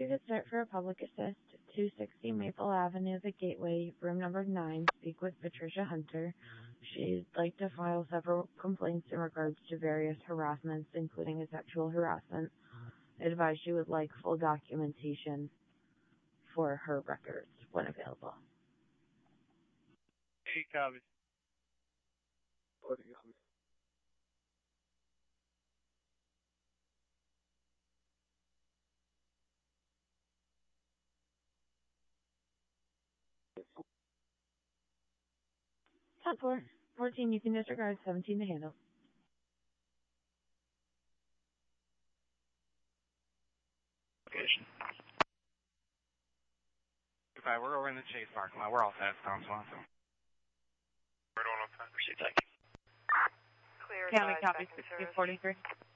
you to start for a public assist, 260 Maple Avenue, the Gateway, room number 9. Speak with Patricia Hunter. She'd like to file several complaints in regards to various harassments, including a sexual harassment. I advise she would like full documentation for her records when available. Hey, copy. Top 14, you can disregard 17 to handle. Location. Goodbye, we're over in the Chase parking lot. We're all set, Tom Swanson. We're doing okay. Proceed, thank you. Clear. County copy 6043.